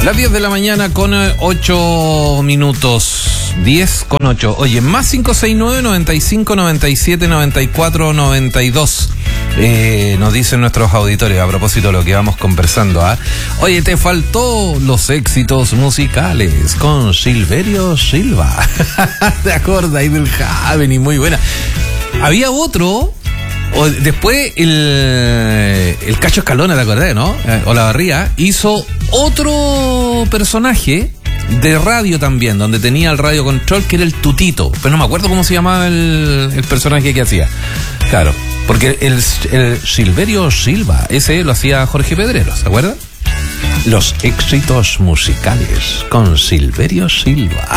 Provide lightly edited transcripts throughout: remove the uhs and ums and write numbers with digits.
Las 10 de la mañana con 8 minutos. 10 con 8. Oye, más 569 95 97 94 92. Nos dicen nuestros auditores a propósito de lo que vamos conversando. Oye, te faltó los éxitos musicales con Silverio Silva. ¿Te acuerdas ahí del Javen? Muy buena. Había otro. Después el Cacho Escalona, ¿te acordás, no? Olavarría hizo otro personaje de radio también, donde tenía el radio control, que era el Tutito, pero no me acuerdo cómo se llamaba el personaje que hacía. Claro, porque el Silverio Silva, ese lo hacía Jorge Pedrero, ¿se acuerdan? Los éxitos musicales con Silverio Silva.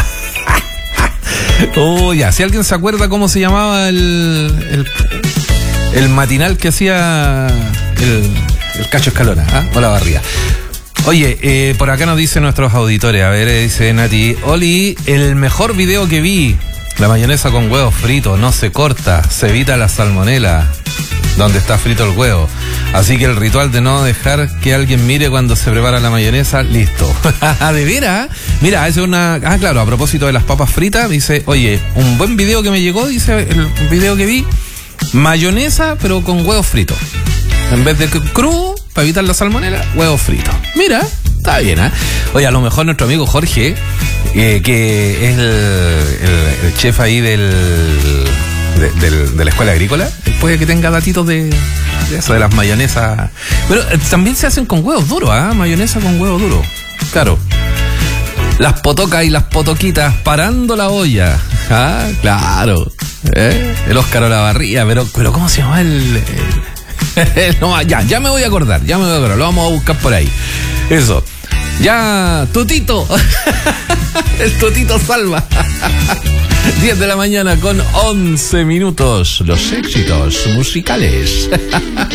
Oh, ya, si alguien se acuerda cómo se llamaba el matinal que hacía el Cacho Escalona, Olavarría. Oye, por acá nos dicen nuestros auditores, a ver, dice Nati, Oli, el mejor video que vi, la mayonesa con huevos fritos, no se corta, se evita la salmonela, donde está frito el huevo. Así que el ritual de no dejar que alguien mire cuando se prepara la mayonesa, listo. ¿De veras? Mira, es una... claro, a propósito de las papas fritas, dice, oye, un buen video que me llegó, dice el video que vi, mayonesa pero con huevos fritos. En vez de crudo, para evitar la salmonela, huevos fritos. Mira, está bien, Oye, a lo mejor nuestro amigo Jorge, que es el chef ahí de la escuela agrícola, puede que tenga datitos de eso, de las mayonesas. Pero también se hacen con huevos duros, mayonesa con huevo duro. Claro. Las potocas y las potoquitas parando la olla. Claro. El Óscar Olavarría, pero ¿cómo se llama no, ya me voy a acordar, lo vamos a buscar por ahí. Eso. Ya, Tutito. El Tutito salva. 10 de la mañana con 11 minutos. Los éxitos musicales.